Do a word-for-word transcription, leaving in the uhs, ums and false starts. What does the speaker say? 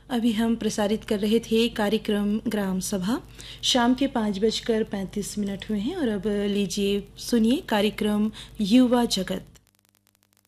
अभी हम प्रसारित कर रहे थे कार्यक्रम ग्राम सभा। शाम के पाँच बजकर पैंतीस मिनट हुए हैं और अब लीजिए सुनिए कार्यक्रम युवा जगत।